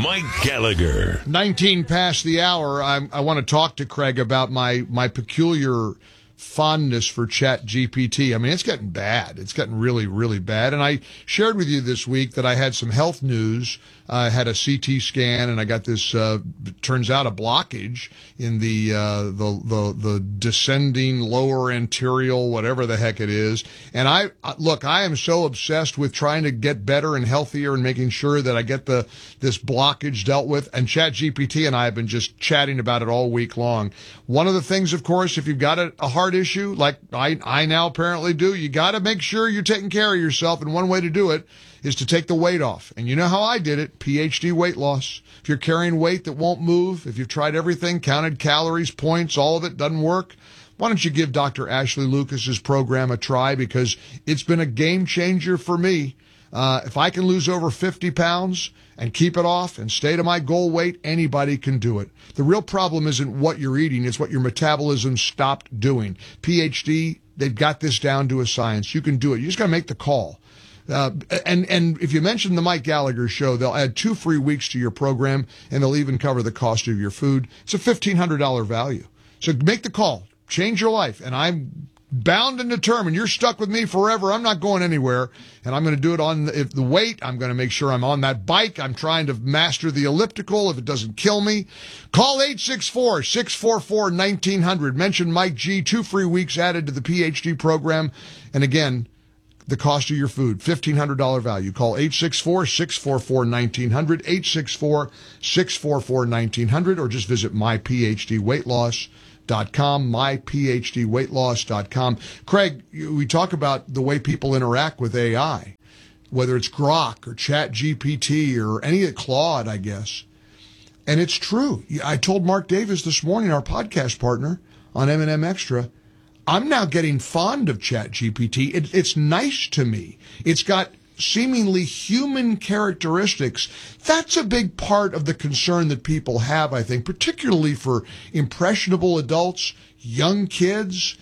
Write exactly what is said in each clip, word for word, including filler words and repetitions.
Mike Gallagher. nineteen past the hour. I, I want to talk to Craig about my, my peculiar fondness for Chat G P T. I mean, it's getting bad. It's getting really, really bad. And I shared with you this week that I had some health news. I had a C T scan, and I got this, uh, turns out, a blockage in the, uh, the, the, the descending lower anterior, whatever the heck it is. And I, look, I am so obsessed with trying to get better and healthier and making sure that I get the, this blockage dealt with. And Chat G P T and I have been just chatting about it all week long. One of the things, of course, if you've got a, a heart issue, like I, I now apparently do, you got to make sure you're taking care of yourself. And one way to do it is to take the weight off. And you know how I did it, P H D weight loss. If you're carrying weight that won't move, if you've tried everything, counted calories, points, all of it doesn't work, why don't you give Doctor Ashley Lucas's program a try, because it's been a game changer for me. Uh, if I can lose over fifty pounds and keep it off and stay to my goal weight, anybody can do it. The real problem isn't what you're eating, it's what your metabolism stopped doing. P H D, they've got this down to a science. You can do it. You just got to make the call. Uh, and, and if you mention the Mike Gallagher Show, they'll add two free weeks to your program, and they'll even cover the cost of your food. It's a fifteen hundred dollars value. So make the call. Change your life. And I'm bound and determined. You're stuck with me forever. I'm not going anywhere. And I'm going to do it on the, if the weight. I'm going to make sure I'm on that bike. I'm trying to master the elliptical if it doesn't kill me. Call eight six four, six four four, one nine zero zero. Mention Mike G. Two free weeks added to the P H D program. And again, the cost of your food, fifteen hundred dollars value. Call eight six four, six four four, one nine zero zero, eight six four, six four four, one nine zero zero, or just visit my p h d weight loss dot com, my p h d weight loss dot com. Craig, we talk about the way people interact with A I, whether it's Grok or Chat G P T or any of Claude, I guess. And it's true. I told Mark Davis this morning, our podcast partner on M and M Extra, I'm now getting fond of Chat G P T. It, it's nice to me. It's got seemingly human characteristics. That's a big part of the concern that people have, I think, particularly for impressionable adults, young kids.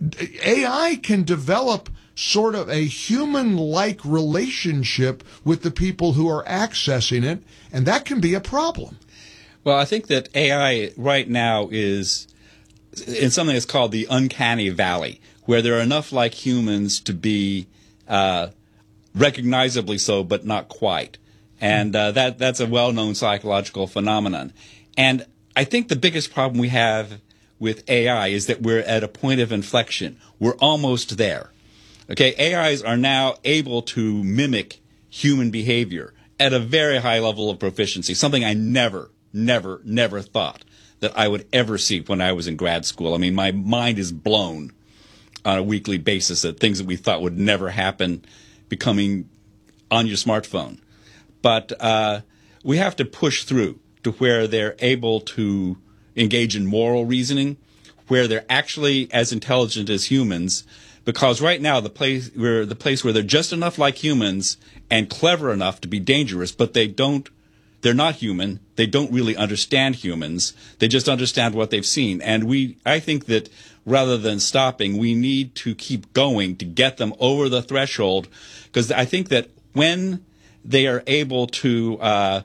A I can develop sort of a human-like relationship with the people who are accessing it, and that can be a problem. Well, I think that A I right now is in something that's called the uncanny valley, where there are enough like humans to be uh, recognizably so, but not quite. And uh, that that's a well-known psychological phenomenon. And I think the biggest problem we have with A I is that we're at a point of inflection. We're almost there. Okay, A Is are now able to mimic human behavior at a very high level of proficiency, something I never, never, never thought that I would ever see when I was in grad school. I mean, my mind is blown on a weekly basis at things that we thought would never happen becoming on your smartphone. But uh, we have to push through to where they're able to engage in moral reasoning, where they're actually as intelligent as humans, because right now the place where the place where they're just enough like humans and clever enough to be dangerous, but they don't They're not human. They don't really understand humans. They just understand what they've seen. And we, I think that rather than stopping, we need to keep going to get them over the threshold, because I think that when they are able to uh,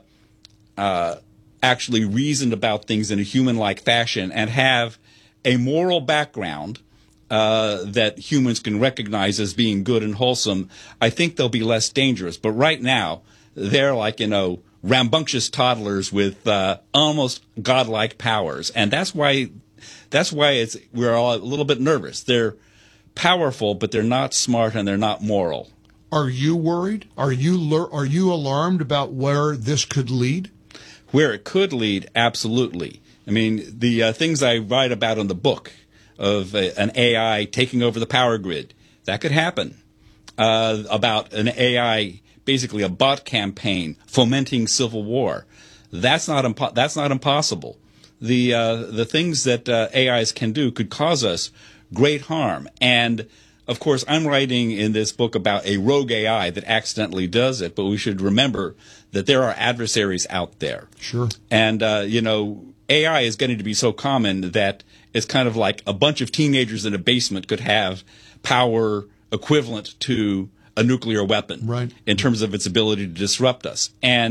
uh, actually reason about things in a human-like fashion and have a moral background uh, that humans can recognize as being good and wholesome, I think they'll be less dangerous. But right now, they're like, you know, rambunctious toddlers with uh, almost godlike powers, and that's why that's why it's we're all a little bit nervous. They're powerful, but they're not smart and they're not moral. Are you worried? Are you are you alarmed about where this could lead? Where it could lead, absolutely. I mean, the uh, things I write about in the book of uh, an A I taking over the power grid, that could happen. Uh, about an A I. Basically a bot campaign fomenting civil war. That's not impo- that's not impossible. The uh, the things that uh, A Is can do could cause us great harm. And of course, I'm writing in this book about a rogue A I that accidentally does it. But we should remember that there are adversaries out there. Sure. And uh, you know, A I is getting to be so common that it's kind of like a bunch of teenagers in a basement could have power equivalent to a nuclear weapon, right, in terms of its ability to disrupt us. And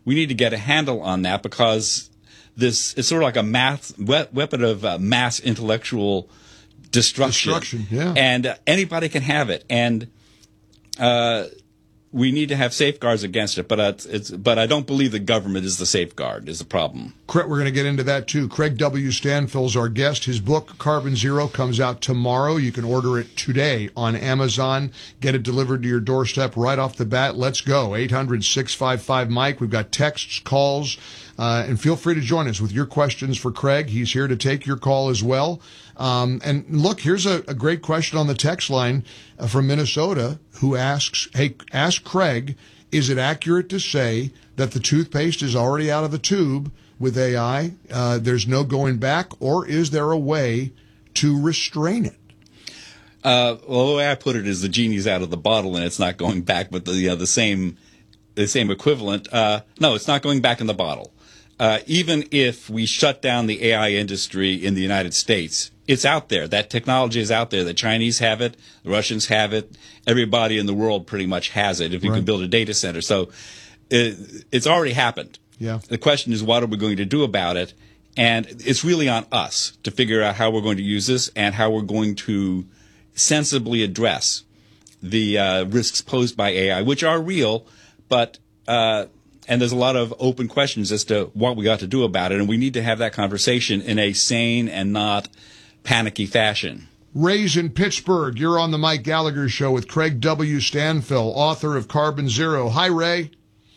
we need to get a handle on that, because this it's sort of like a math we- weapon of uh, mass intellectual destruction. Destruction, yeah. And uh, anybody can have it, and uh, we need to have safeguards against it. But uh, it's but I don't believe the government is the safeguard. Is the problem? Craig, we're going to get into that too. Craig W. Stanfield's our guest. His book Carbon Zero comes out tomorrow. You can order it today on Amazon. Get it delivered to your doorstep right off the bat. Let's go. eight hundred, six five five, Mike. We've got texts, calls, uh, and feel free to join us with your questions for Craig. He's here to take your call as well. Um, and look, here's a, a great question on the text line uh, from Minnesota, who asks, hey, ask Craig, is it accurate to say that the toothpaste is already out of the tube with A I? Uh, there's no going back, or is there a way to restrain it? Uh, well, the way I put it is the genie's out of the bottle and it's not going back, but the, you know, the same, the same equivalent. Uh, no, it's not going back in the bottle. Uh, even if we shut down the A I industry in the United States, it's out there. That technology is out there. The Chinese have it. The Russians have it. Everybody in the world pretty much has it if you Right. can build a data center. So it, it's already happened. Yeah. The question is, what are we going to do about it? And it's really on us to figure out how we're going to use this and how we're going to sensibly address the uh, risks posed by A I, which are real, but uh, and there's a lot of open questions as to what we ought to do about it, and we need to have that conversation in a sane and not panicky fashion. Ray's in Pittsburgh. You're on the Mike Gallagher Show with Craig W. Stanfield, author of Carbon Zero. Hi, Ray.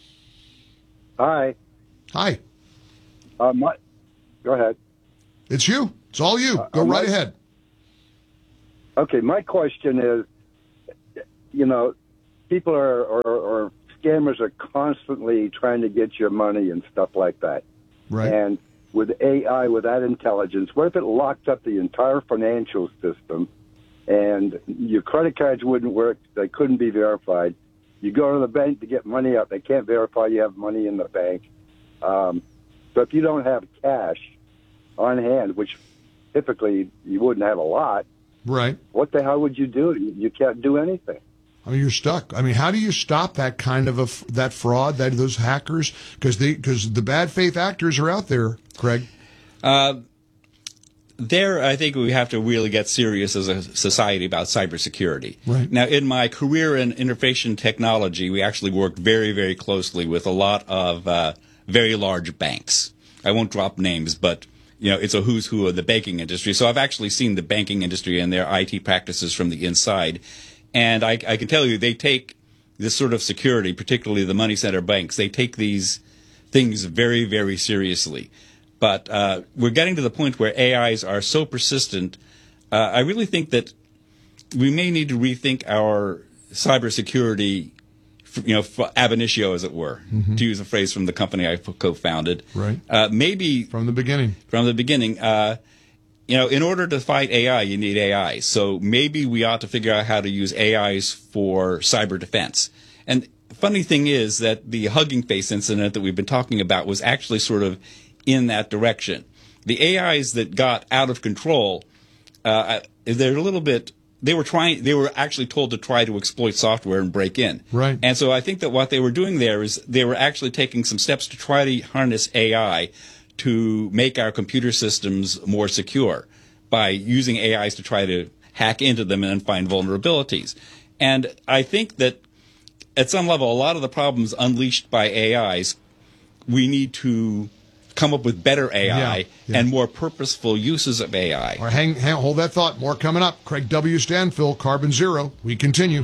Hi. Hi. Uh, my, go ahead. It's you. It's all you. Uh, Go uh, right my- ahead. Okay, my question is, you know, people are, or, or scammers are constantly trying to get your money and stuff like that. Right. And with A I, with that intelligence, what if it locked up the entire financial system and your credit cards wouldn't work, they couldn't be verified? You go to the bank to get money out, they can't verify you have money in the bank. Um, so if you don't have cash on hand, which typically you wouldn't have a lot, Right. what the hell would you do? You, you can't do anything. I mean, you're stuck. I mean, how do you stop that kind of a f- that fraud, that those hackers? Because they because the bad faith actors are out there, Craig. Uh, there, I think we have to really get serious as a society about cybersecurity. Right. Now, in my career in information technology, we actually worked very, very closely with a lot of uh, very large banks. I won't drop names, but you know, it's a who's who of the banking industry. So I've actually seen the banking industry and their I T practices from the inside. And I, I can tell you, they take this sort of security, particularly the money center banks, they take these things very, very seriously. But uh, we're getting to the point where A Is are so persistent. Uh, I really think that we may need to rethink our cybersecurity, you know, ab initio, as it were, mm-hmm. to use a phrase from the company I co-founded. Right. Uh, maybe From the beginning. From the beginning. Uh, you know, in order to fight A I, you need A I. So maybe we ought to figure out how to use A Is for cyber defense. And the funny thing is that the Hugging Face incident that we've been talking about was actually sort of in that direction. The A Is that got out of control, uh, they're a little bit... They were trying. They were actually told to try to exploit software and break in. Right. And so I think that what they were doing there is they were actually taking some steps to try to harness A I to make our computer systems more secure by using A Is to try to hack into them and find vulnerabilities. And I think that at some level, a lot of the problems unleashed by A Is, we need to come up with better A I Yeah, yeah. and more purposeful uses of A I. All right, hang, hang, hold that thought. More coming up. Craig W. Stanfield, Carbon Zero. We continue.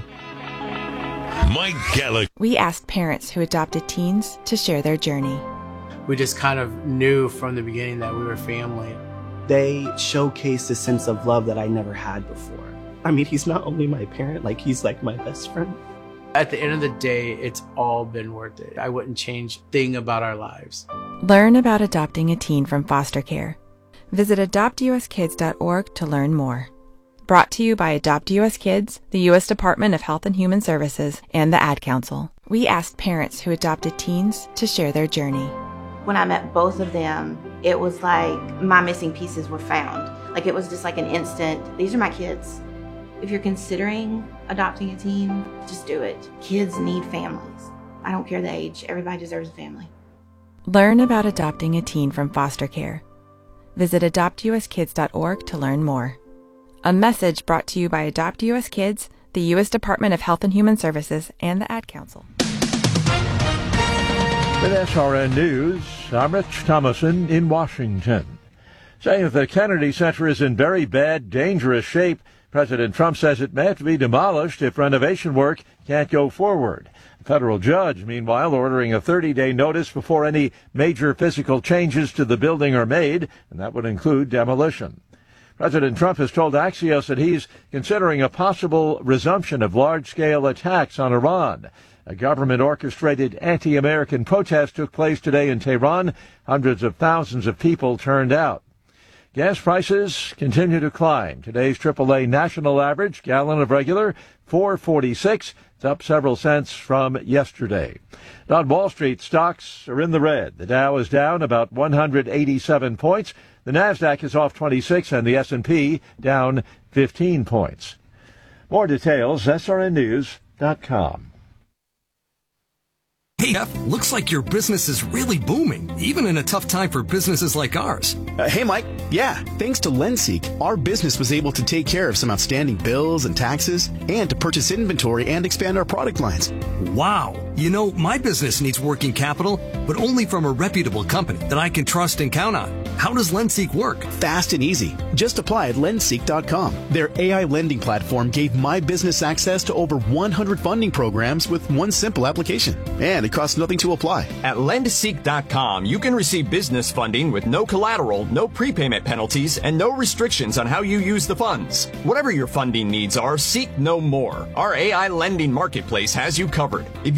Mike Gallagher. We asked parents who adopted teens to share their journey. We just kind of knew from the beginning that we were family. They showcased a sense of love that I never had before. I mean, he's not only my parent, like he's like my best friend. At the end of the day, it's all been worth it. I wouldn't change a thing about our lives. Learn about adopting a teen from foster care. Visit adopt u s kids dot org to learn more. Brought to you by Adopt U S Kids, the U S Department of Health and Human Services, and the Ad Council. We asked parents who adopted teens to share their journey. When I met both of them, it was like my missing pieces were found. Like it was just like an instant, these are my kids. If you're considering adopting a teen, just do it. Kids need families. I don't care the age. Everybody deserves a family. Learn about adopting a teen from foster care. Visit adopt u s kids dot org to learn more. A message brought to you by Adopt U S Kids, the U S Department of Health and Human Services, and the Ad Council. With S R N News, I'm Rich Thomason in Washington. Saying that the Kennedy Center is in very bad, dangerous shape, President Trump says it may have to be demolished if renovation work can't go forward. A federal judge, meanwhile, ordering a thirty-day notice before any major physical changes to the building are made, and that would include demolition. President Trump has told Axios that he's considering a possible resumption of large-scale attacks on Iran. A government-orchestrated anti-American protest took place today in Tehran. Hundreds of thousands of people turned out. Gas prices continue to climb. Today's triple A national average gallon of regular, four forty-six. It's up several cents from yesterday. On Wall Street, stocks are in the red. The Dow is down about one hundred eighty-seven points. The Nasdaq is off twenty-six, and the S and P down fifteen points. More details, S R N news dot com. Hey, Jeff, looks like your business is really booming, even in a tough time for businesses like ours. Uh, hey, Mike. Yeah, thanks to LendSeek, our business was able to take care of some outstanding bills and taxes and to purchase inventory and expand our product lines. Wow. You know, my business needs working capital, but only from a reputable company that I can trust and count on. How does LendSeek work? Fast and easy. Just apply at lendseek dot com. Their A I lending platform gave my business access to over one hundred funding programs with one simple application. And it costs nothing to apply. At lendseek dot com, you can receive business funding with no collateral, no prepayment penalties, and no restrictions on how you use the funds. Whatever your funding needs are, seek no more. Our A I lending marketplace has you covered. If